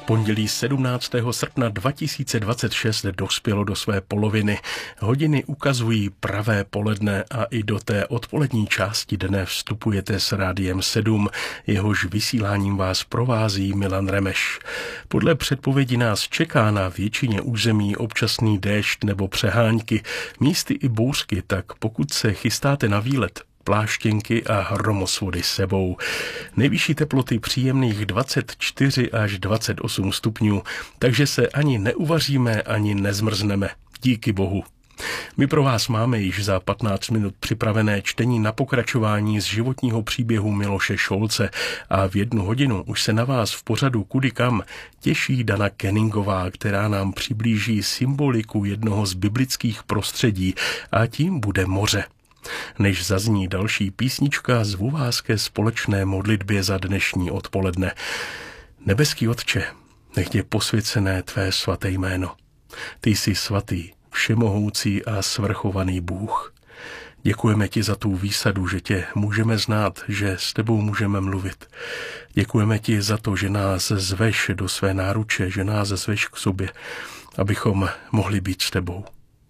Pondělí 17. srpna 2026 dospělo do své poloviny. Hodiny ukazují pravé poledne a i do té odpolední části dne vstupujete s Rádiem 7, jehož vysíláním vás provází Milan Remeš. Podle předpovědi nás čeká na většině území občasný déšť nebo přehánky, místy i bouřky, tak pokud se chystáte na výlet, pláštěnky a hromosvody sebou. Nejvyšší teploty příjemných 24 až 28 stupňů, takže se ani neuvaříme, ani nezmrzneme. Díky Bohu. My pro vás máme již za 15 minut připravené čtení na pokračování z životního příběhu Miloše Šolce a v 1 hodinu už se na vás v pořadu Kudy kam těší Dana Kenningová, která nám přiblíží symboliku jednoho z biblických prostředí a tím bude moře. Než zazní další písnička, zvu vás ke společné modlitbě za dnešní odpoledne. Nebeský Otče, nech je posvěcené tvé svaté jméno. Ty jsi svatý, všemohoucí a svrchovaný Bůh. Děkujeme ti za tu výsadu, že tě můžeme znát, že s tebou můžeme mluvit. Děkujeme ti za to, že nás zveš do své náruče, že nás zveš k sobě, abychom mohli být s tebou.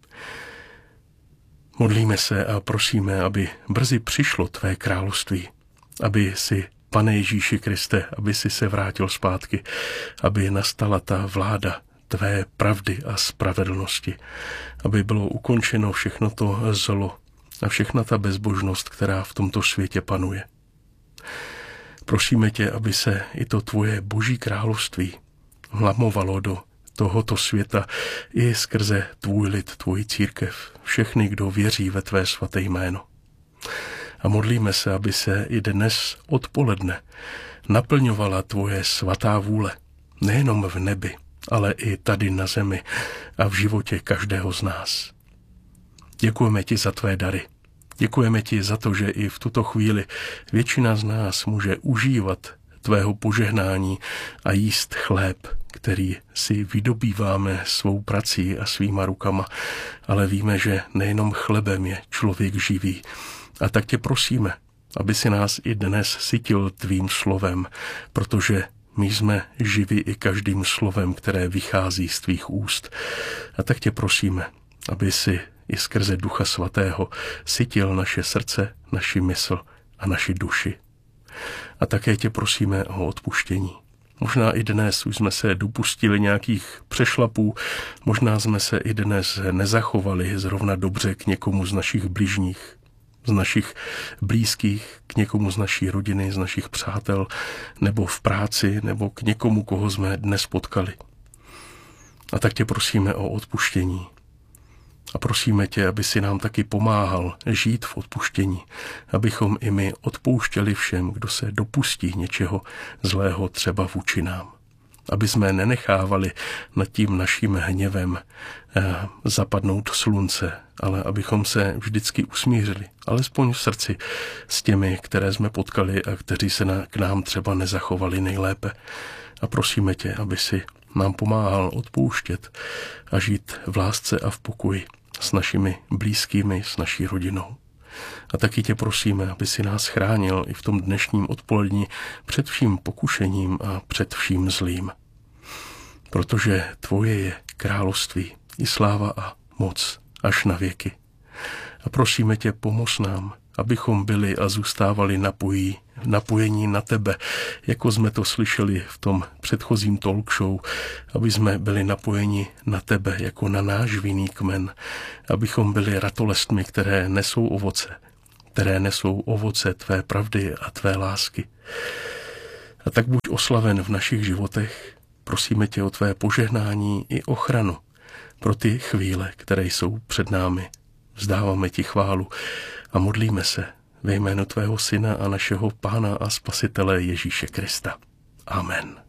Modlíme se a prosíme, aby brzy přišlo tvé království, aby si, Pane Ježíši Kriste, aby si se vrátil zpátky, aby nastala ta vláda tvé pravdy a spravedlnosti, aby bylo ukončeno všechno to zlo a všechna ta bezbožnost, která v tomto světě panuje. Prosíme tě, aby se i to tvoje boží království vlamovalo do tohoto světa i skrze tvůj lid, tvoji církev, všechny, kdo věří ve tvé svaté jméno. A modlíme se, aby se i dnes odpoledne naplňovala tvoje svatá vůle, nejenom v nebi, ale i tady na zemi a v životě každého z nás. Děkujeme ti za tvé dary. Děkujeme ti za to, že i v tuto chvíli většina z nás může užívat tvého požehnání a jíst chléb, který si vydobýváme svou prací a svýma rukama, ale víme, že nejenom chlebem je člověk živý. A tak tě prosíme, aby si nás i dnes sytil tvým slovem, protože my jsme živi i každým slovem, které vychází z tvých úst. A tak tě prosíme, aby si i skrze Ducha Svatého sytil naše srdce, naši mysl a naši duši. A také tě prosíme o odpuštění. Možná i dnes už jsme se dopustili nějakých přešlapů, možná jsme se i dnes nezachovali zrovna dobře k někomu z našich bližních, z našich blízkých, k někomu z naší rodiny, z našich přátel, nebo v práci, nebo k někomu, koho jsme dnes potkali. A tak tě prosíme o odpuštění. A prosíme tě, aby si nám taky pomáhal žít v odpuštění, abychom i my odpouštěli všem, kdo se dopustí něčeho zlého třeba vůči nám. Aby jsme nenechávali nad tím naším hněvem zapadnout slunce, ale abychom se vždycky usmířili, alespoň v srdci, s těmi, které jsme potkali a kteří se k nám třeba nezachovali nejlépe. A prosíme tě, aby si nám pomáhal odpouštět a žít v lásce a v pokoji s našimi blízkými, s naší rodinou. A taky tě prosíme, aby si nás chránil i v tom dnešním odpoledni před vším pokušením a před vším zlým. Protože tvoje je království i sláva a moc až na věky. A prosíme tě, pomoz nám, abychom byli a zůstávali napojení na tebe, jako jsme to slyšeli v tom předchozím talk show, aby jsme byli napojeni na tebe, jako na náš vinný kmen, abychom byli ratolestmi, které nesou ovoce tvé pravdy a tvé lásky. A tak buď oslaven v našich životech, prosíme tě o tvé požehnání i ochranu pro ty chvíle, které jsou před námi. Vzdáváme ti chválu a modlíme se ve jménu tvého Syna a našeho Pána a Spasitele Ježíše Krista. Amen.